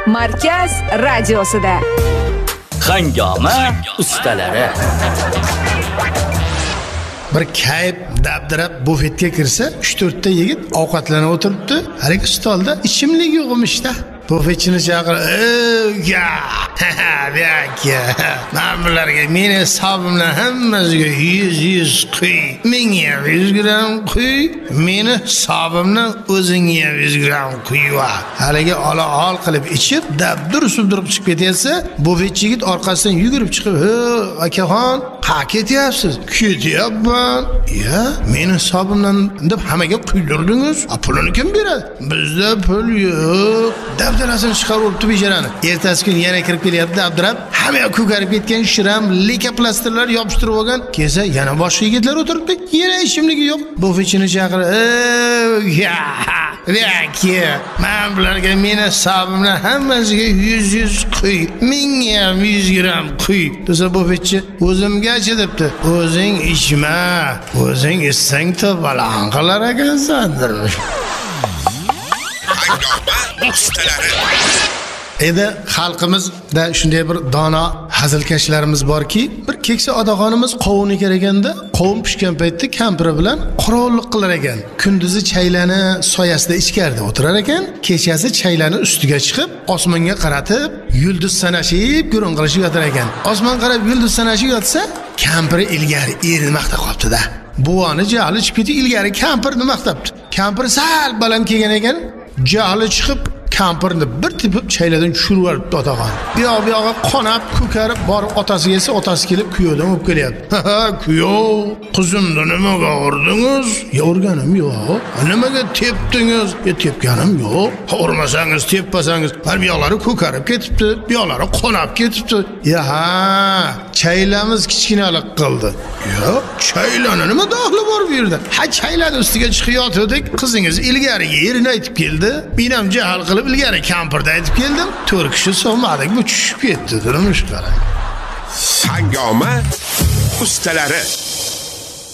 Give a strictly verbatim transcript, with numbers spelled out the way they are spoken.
Markaz radiosida. Hangoma ustalari. Bir kayf dabdirab bufetga kirsa, uch to'rt ta yigit ovqatlanib o'tiribdi. Haligi stolda ichimlik yo'q emishda. Bufetchini chaqirib, "Ey, ya, men bularga meni hisobimdan hammasiga yuz yuz quy, menga yuz gram quy, meni hisobimdan o'zingga yuz gram quy va." Haligi ola ol qilib ichib, dabdir subdir chiqib ketyapsa, bufetchi yigit orqasidan yugurib chiqib, "He, akaxon, qayerga ketyapsiz?" "Ketyapman." "Ya, meni hisobimdan deb hammaga quydirdingiz. A pulini kim beradi?" "Bizda pul yo'q." Dabdarasini chiqarib olibdi bejarani. Ertasi kun yana kirib kelyapti, dabdirab, hamma ko'karib ketgan shiram, leka plastrlar yopishtirib olgan. Kelsa, yana boshqa yigitlar o'tiribdi. Yana ichimligi yo'q. Bufetchini chaqirib, "Ey, ya, ya, men bularga meni hisobimdan hammasiga yuz yuz quy, menga ham yuz gram quy." Desa bufetchi, "O'zimgacha debdi. O'zing ichma, o'zing ichsang to'balan qilar ekansan." Edi xalqimizda shunday bir dono hazilkashlarimiz borki, bir keksa odaxonimiz qovun ekar ekanda, qovun pishgan paytda kampiri bilan qorovullik qilar ekan. Kunduzi chaylani soyasida ichkarida o'tirar ekan, kechasi chaylani ustiga chiqib, osmonga qaratib, yulduz sanashib, gurung qilishib yotar ekan. Osmon qarab yulduz sanashib yotsa, kampiri ilgari erini maqta qopti-da. Buvoni jahli chiqib ketib, ilgari kampirni maqtabdi. Kampir sal baland kelgan ekan, jahli chiqib kampirni bir tepib chayladan tushirib yuboribdi otaxon. Bu yoq bu yoqqa qonab, ko'karib borib otasiga esa, otasi kelib kuyovdan olib kelyapti. "Ha, kuyov, qizimni nimaga urdingiz?" "Ya urganim yo'q." "Nimaga tepdingiz?" "Ya tepganim yo'q." "Urmasangiz, teppasangiz, bu yoqlari ko'karib ketibdi, bu yoqlari qonab ketibdi." "Ya ha, chaylamiz kichkinalik qildi." "Yo'q, chaylani nima daxli bor bu yerda?" "Ha, chaylani ustiga chiqib yotdik, qizingiz ilgari yerini aytib keldi. Men ham jahl qilib ilgari kampirda aytib keldim. to'rt kishi so'madik, bu tushib ketdi." Turmush qarang. Hangoma ustalari.